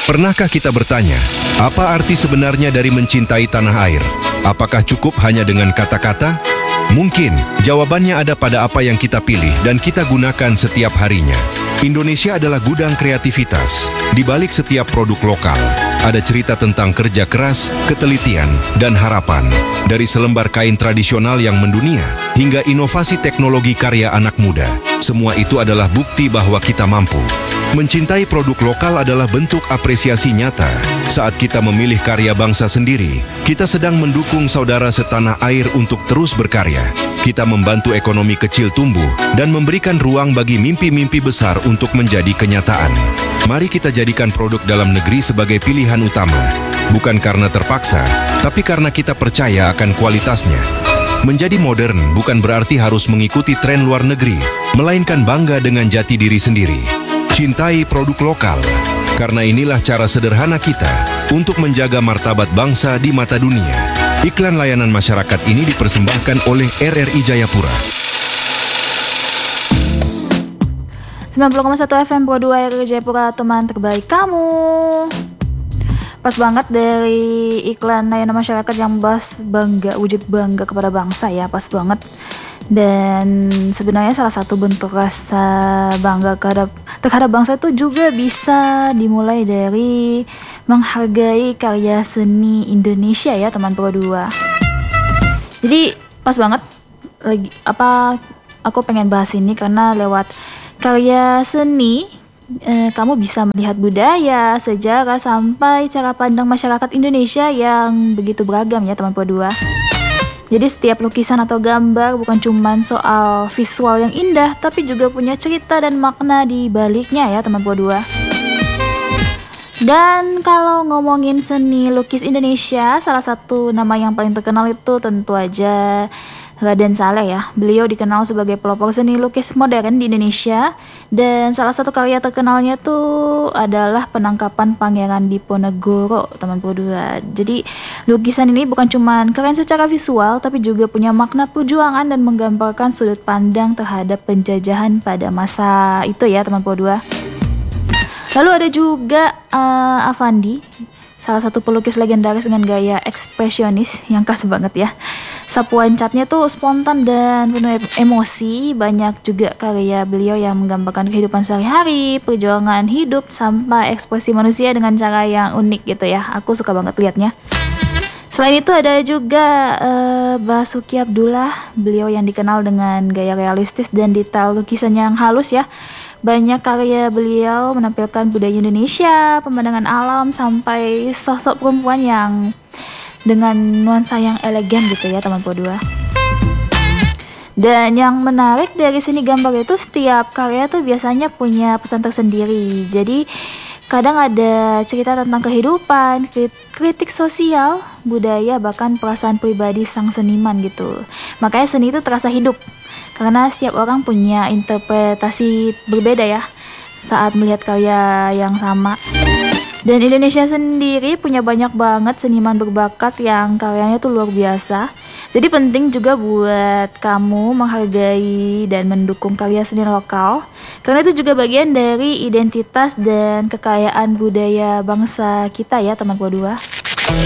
Pernahkah kita bertanya, apa arti sebenarnya dari mencintai tanah air? Apakah cukup hanya dengan kata-kata? Mungkin, jawabannya ada pada apa yang kita pilih dan kita gunakan setiap harinya. Indonesia adalah gudang kreativitas. Di balik setiap produk lokal, ada cerita tentang kerja keras, ketelitian, dan harapan. Dari selembar kain tradisional yang mendunia, hingga inovasi teknologi karya anak muda. Semua itu adalah bukti bahwa kita mampu. Mencintai produk lokal adalah bentuk apresiasi nyata. Saat kita memilih karya bangsa sendiri, kita sedang mendukung saudara setanah air untuk terus berkarya. Kita membantu ekonomi kecil tumbuh dan memberikan ruang bagi mimpi-mimpi besar untuk menjadi kenyataan. Mari kita jadikan produk dalam negeri sebagai pilihan utama. Bukan karena terpaksa, tapi karena kita percaya akan kualitasnya. Menjadi modern bukan berarti harus mengikuti tren luar negeri, melainkan bangga dengan jati diri sendiri. Cintai produk lokal, karena inilah cara sederhana kita untuk menjaga martabat bangsa di mata dunia. Iklan layanan masyarakat ini dipersembahkan oleh RRI Jayapura. 90,1 FM Pro 2 RRI Jayapura, teman terbaik kamu. Pas banget dari iklan layanan masyarakat yang bahas bangga, wujud bangga kepada bangsa ya, pas banget. Dan sebenarnya salah satu bentuk rasa bangga terhadap bangsa itu juga bisa dimulai dari menghargai karya seni Indonesia ya teman Pro 2. Jadi pas banget aku pengen bahas ini karena lewat karya seni kamu bisa melihat budaya, sejarah sampai cara pandang masyarakat Indonesia yang begitu beragam ya teman Pro 2. Jadi setiap lukisan atau gambar bukan cuma soal visual yang indah, tapi juga punya cerita dan makna di baliknya ya teman Pro 2. Dan kalau ngomongin seni lukis Indonesia, salah satu nama yang paling terkenal itu tentu aja Raden Saleh ya. Beliau dikenal sebagai pelopor seni lukis modern di Indonesia. Dan salah satu karya terkenalnya tuh adalah penangkapan Pangeran Diponegoro, teman Pro 2. Jadi lukisan ini bukan cuma keren secara visual, tapi juga punya makna perjuangan dan menggambarkan sudut pandang terhadap penjajahan pada masa itu ya teman Pro 2. Lalu ada juga Avandi, salah satu pelukis legendaris dengan gaya ekspresionis yang khas banget ya. Sapuan catnya tuh spontan dan penuh emosi. Banyak juga karya beliau yang menggambarkan kehidupan sehari-hari, perjuangan hidup, sampai ekspresi manusia dengan cara yang unik gitu ya. Aku suka banget liatnya. Selain itu ada juga Basuki Abdullah. Beliau yang dikenal dengan gaya realistis dan detail lukisannya yang halus ya. Banyak karya beliau menampilkan budaya Indonesia, pemandangan alam, sampai sosok perempuan yang dengan nuansa yang elegan gitu ya teman Pro 2. Dan yang menarik dari seni gambar itu setiap karya tuh biasanya punya pesan tersendiri. Jadi kadang ada cerita tentang kehidupan, kritik sosial, budaya, bahkan perasaan pribadi sang seniman gitu. Makanya seni itu terasa hidup karena setiap orang punya interpretasi berbeda ya saat melihat karya yang sama. Dan Indonesia sendiri punya banyak banget seniman berbakat yang karyanya tuh luar biasa. Jadi penting juga buat kamu menghargai dan mendukung karya seni lokal, karena itu juga bagian dari identitas dan kekayaan budaya bangsa kita ya teman Pro 2.